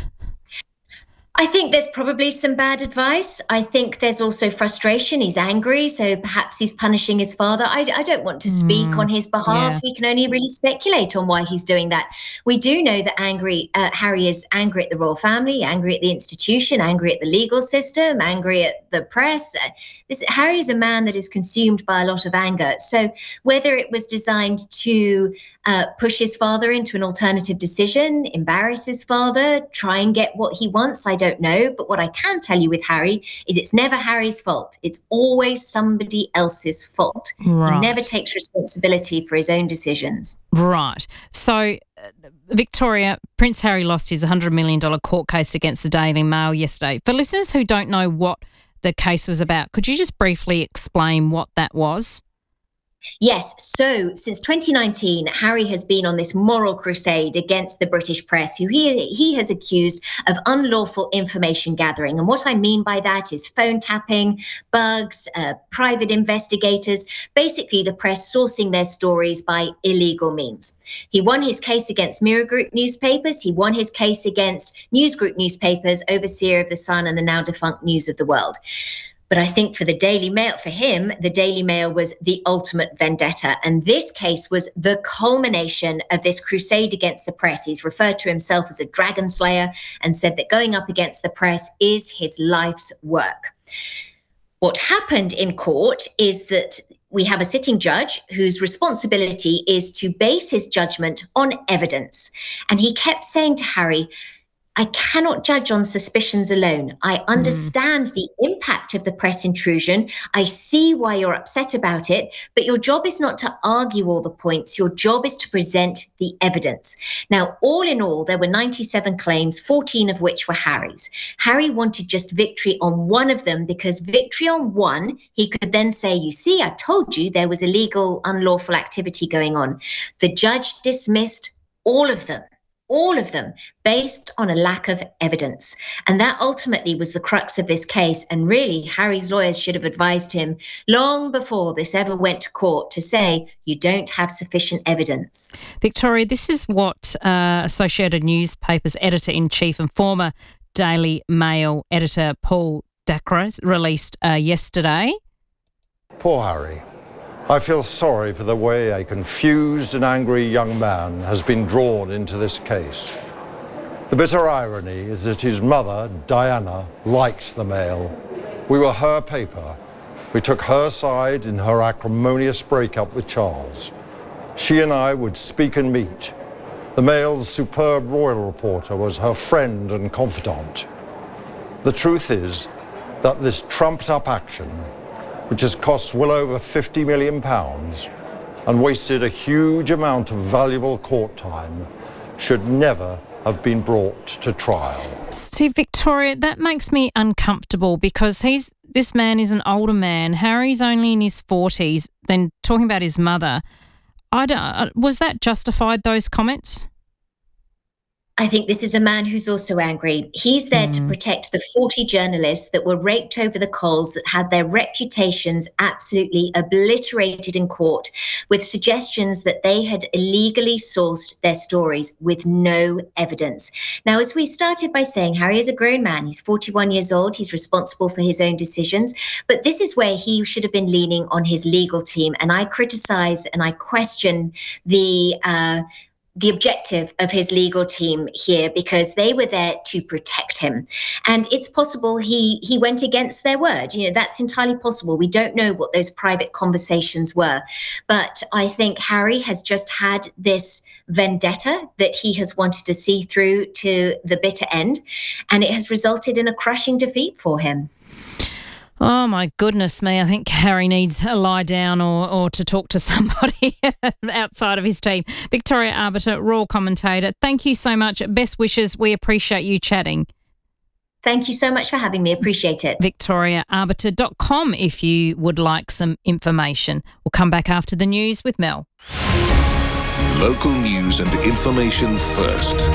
I think there's probably some bad advice. I think there's also frustration. He's angry, so perhaps he's punishing his father. I, I don't want to speak mm, on his behalf. Yeah. We can only really speculate on why he's doing that. We do know that angry uh, Harry is angry at the royal family, angry at the institution, angry at the legal system, angry at the press. Uh, this, Harry is a man that is consumed by a lot of anger. So whether it was designed to Uh, push his father into an alternative decision, embarrass his father, try and get what he wants, I don't know. But what I can tell you with Harry is it's never Harry's fault. It's always somebody else's fault. Right. He never takes responsibility for his own decisions. Right. So, uh, Victoria, Prince Harry lost his one hundred million dollars court case against the Daily Mail yesterday. For listeners who don't know what the case was about, could you just briefly explain what that was? Yes. So since twenty nineteen, Harry has been on this moral crusade against the British press, who he, he has accused of unlawful information gathering. And what I mean by that is phone tapping, bugs, uh, private investigators, basically the press sourcing their stories by illegal means. He won his case against Mirror Group newspapers. He won his case against News Group newspapers, overseer of The Sun and the now defunct News of the World. But I think for the Daily Mail, for him, the Daily Mail was the ultimate vendetta. And this case was the culmination of this crusade against the press. He's referred to himself as a dragon slayer and said that going up against the press is his life's work. What happened in court is that we have a sitting judge whose responsibility is to base his judgment on evidence. And he kept saying to Harry, I cannot judge on suspicions alone. I understand mm. the impact of the press intrusion. I see why you're upset about it, but your job is not to argue all the points. Your job is to present the evidence. Now, all in all, there were ninety-seven claims, fourteen of which were Harry's. Harry wanted just victory on one of them because victory on one, he could then say, you see, I told you there was illegal, unlawful activity going on. The judge dismissed all of them. All of them based on a lack of evidence. And that ultimately was the crux of this case. And really, Harry's lawyers should have advised him long before this ever went to court to say, you don't have sufficient evidence. Victoria, this is what uh, Associated Newspapers editor-in-chief and former Daily Mail editor Paul Dacros released uh, yesterday. Poor Harry. I feel sorry for the way a confused and angry young man has been drawn into this case. The bitter irony is that his mother, Diana, liked the Mail. We were her paper. We took her side in her acrimonious breakup with Charles. She and I would speak and meet. The Mail's superb royal reporter was her friend and confidant. The truth is that this trumped-up action, which has cost well over fifty million pounds and wasted a huge amount of valuable court time, should never have been brought to trial. See, Victoria, that makes me uncomfortable because he's this man is an older man. Harry's only in his forties. Then talking about his mother, I don't, was that justified, those comments? I think this is a man who's also angry. He's there mm. to protect the forty journalists that were raked over the coals, that had their reputations absolutely obliterated in court with suggestions that they had illegally sourced their stories with no evidence. Now, as we started by saying, Harry is a grown man. He's forty-one years old. He's responsible for his own decisions. But this is where he should have been leaning on his legal team. And I criticize and I question the uh, the objective of his legal team here, because they were there to protect him. And it's possible he he went against their word. You know, that's entirely possible. We don't know what those private conversations were. But I think Harry has just had this vendetta that he has wanted to see through to the bitter end, and it has resulted in a crushing defeat for him. Oh, my goodness me. I think Harry needs a lie down or, or to talk to somebody outside of his team. Victoria Arbiter, Royal Commentator, thank you so much. Best wishes. We appreciate you chatting. Thank you so much for having me. Appreciate it. victoria arbiter dot com if you would like some information. We'll come back after the news with Mel. Local news and information first.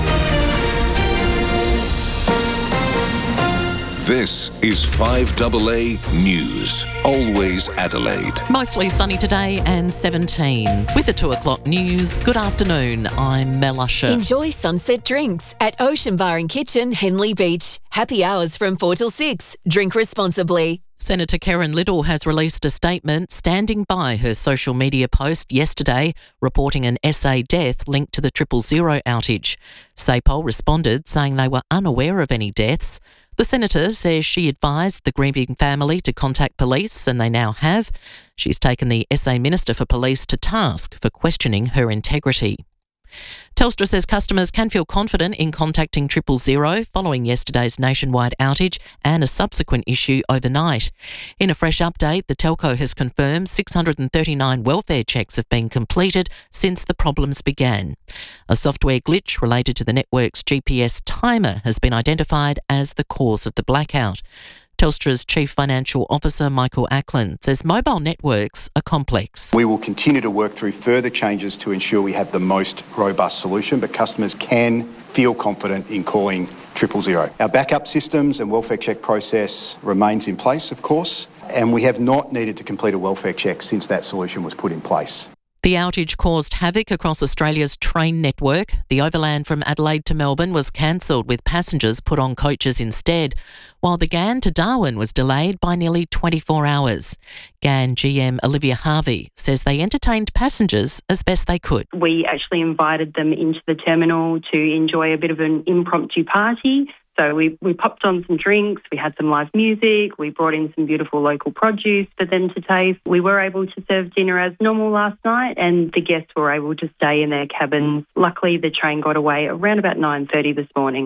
This is five A A News. Always Adelaide. Mostly sunny today and seventeen. With the two o'clock news, good afternoon. I'm Mel Usher. Enjoy sunset drinks at Ocean Bar and Kitchen, Henley Beach. Happy hours from four till six. Drink responsibly. Senator Karen Little has released a statement standing by her social media post yesterday reporting an S A death linked to the Triple Zero outage. SAPOL responded saying they were unaware of any deaths. The Senator says she advised the grieving family to contact police, and they now have. She's taken the S A Minister for Police to task for questioning her integrity. Telstra says customers can feel confident in contacting Triple Zero following yesterday's nationwide outage and a subsequent issue overnight. In a fresh update, the telco has confirmed six hundred thirty-nine welfare checks have been completed since the problems began. A software glitch related to the network's G P S timer has been identified as the cause of the blackout. Telstra's Chief Financial Officer Michael Ackland says mobile networks are complex. We will continue to work through further changes to ensure we have the most robust solution, but customers can feel confident in calling Triple Zero. Our backup systems and welfare check process remains in place, of course, and we have not needed to complete a welfare check since that solution was put in place. The outage caused havoc across Australia's train network. The overland from Adelaide to Melbourne was cancelled with passengers put on coaches instead, while the G A N to Darwin was delayed by nearly twenty-four hours. G A N G M Olivia Harvey says they entertained passengers as best they could. We actually invited them into the terminal to enjoy a bit of an impromptu party. So we, we popped on some drinks, we had some live music, we brought in some beautiful local produce for them to taste. We were able to serve dinner as normal last night, and the guests were able to stay in their cabins. Luckily, the train got away around about nine thirty this morning.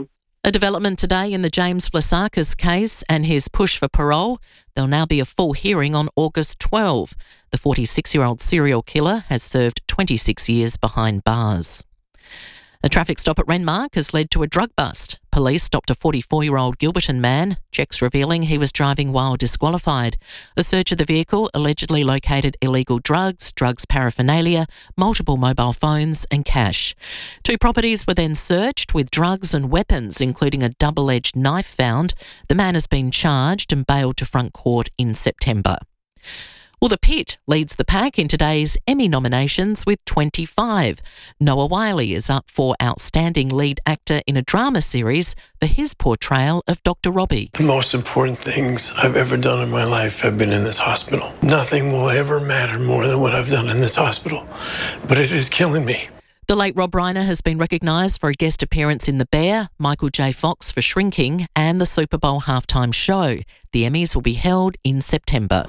A development today in the James Vlasakis case and his push for parole. There'll now be a full hearing on August twelfth. The forty-six-year-old serial killer has served twenty-six years behind bars. A traffic stop at Renmark has led to a drug bust. Police stopped a forty-four-year-old Gilberton man, checks revealing he was driving while disqualified. A search of the vehicle allegedly located illegal drugs, drugs paraphernalia, multiple mobile phones and cash. Two properties were then searched with drugs and weapons, including a double-edged knife found. The man has been charged and bailed to front court in September. Well, The Pit leads the pack in today's Emmy nominations with twenty-five. Noah Wiley is up for Outstanding Lead Actor in a Drama Series for his portrayal of Doctor Robbie. The most important things I've ever done in my life have been in this hospital. Nothing will ever matter more than what I've done in this hospital, but it is killing me. The late Rob Reiner has been recognised for a guest appearance in The Bear, Michael J. Fox for Shrinking and the Super Bowl halftime show. The Emmys will be held in September.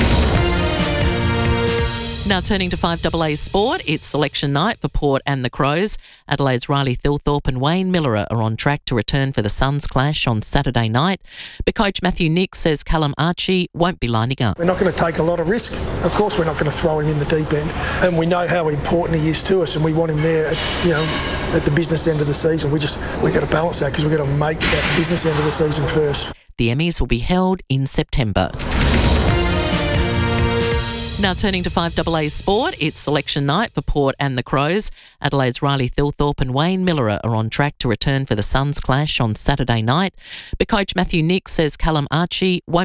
Now turning to five A A Sport, it's selection night for Port and the Crows. Adelaide's Riley Thilthorpe and Wayne Miller are on track to return for the Suns clash on Saturday night. But coach Matthew Nick says Callum Archie won't be lining up. We're not going to take a lot of risk. Of course we're not going to throw him in the deep end. And we know how important he is to us and we want him there at, you know, at the business end of the season. We just, we've got to balance that because we've got to make that business end of the season first. The Emmys will be held in September. Now turning to five A A Sport, it's selection night for Port and the Crows. Adelaide's Riley Thilthorpe and Wayne Miller are on track to return for the Suns clash on Saturday night. But coach Matthew Nick says Callum Archie won't